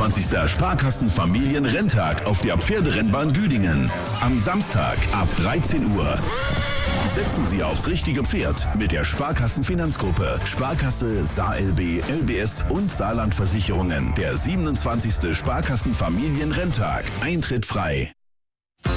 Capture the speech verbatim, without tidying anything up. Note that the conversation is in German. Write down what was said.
siebenundzwanzigster Sparkassen-Familienrenntag auf der Pferderennbahn Güdingen. Am Samstag ab dreizehn Uhr. Setzen Sie aufs richtige Pferd mit der Sparkassen-Finanzgruppe, Sparkasse, SaLB, L B S und Saarland Versicherungen. Der siebenundzwanzigste Sparkassen-Familienrenntag. Eintritt frei.